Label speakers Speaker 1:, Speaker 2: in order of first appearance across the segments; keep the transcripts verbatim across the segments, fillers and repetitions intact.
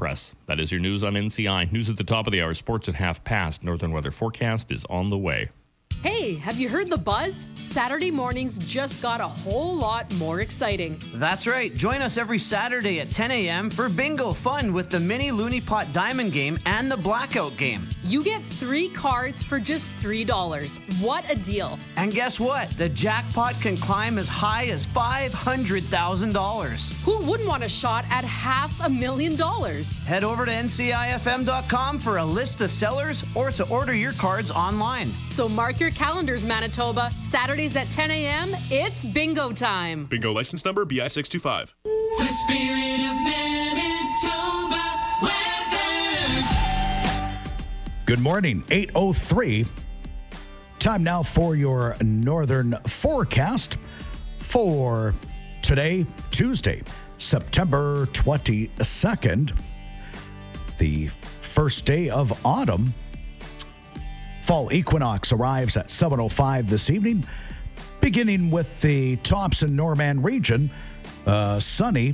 Speaker 1: Press. That is your news on N C I. News at the top of the hour. Sports at half past. Northern weather forecast is on the way.
Speaker 2: Hey, have you heard the buzz? Saturday mornings just got a whole lot more exciting.
Speaker 3: That's right. Join us every Saturday at ten a.m. for bingo fun with the mini Looney Pot Diamond game and the Blackout game.
Speaker 2: You get three cards for just three dollars. What a deal.
Speaker 3: And guess what? The jackpot can climb as high as five hundred thousand dollars.
Speaker 2: Who wouldn't want a shot at half a million dollars?
Speaker 3: Head over to N C I F M dot com for a list of sellers or to order your cards online.
Speaker 2: So mark your calendars, Manitoba. Saturdays at ten a.m., it's bingo time.
Speaker 4: Bingo license number B I six two five.
Speaker 5: The spirit of Manitoba weather.
Speaker 6: Good morning, eight oh three. Time now for your northern forecast for today, Tuesday, September twenty-second, the first day of autumn. Fall equinox arrives at seven oh five this evening, beginning with the Thompson-Norman region. Uh, sunny,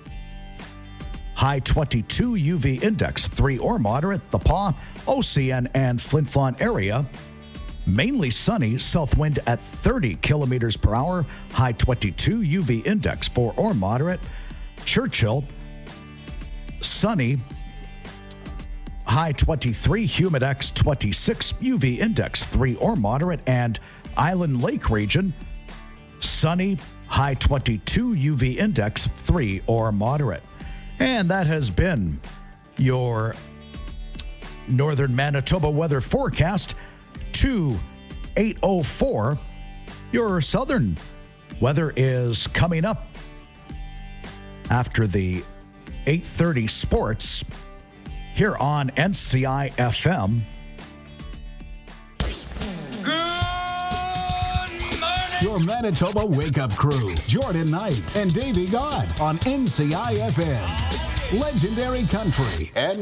Speaker 6: high twenty-two, U V index three or moderate. The Pas, O C N, and Flin Flon area, mainly sunny, south wind at thirty kilometers per hour, high twenty-two, U V index four or moderate. Churchill, sunny, high twenty-three, humidex twenty-six, U V index three or moderate. And Island Lake region, sunny, high twenty-two, U V index three or moderate. And that has been your northern Manitoba weather forecast to eight oh four. Your southern weather is coming up after the eight thirty sports here on N C I F M.
Speaker 7: Your Manitoba Wake-Up Crew, Jordan Knight and Davey God on N C I F M. Legendary Country and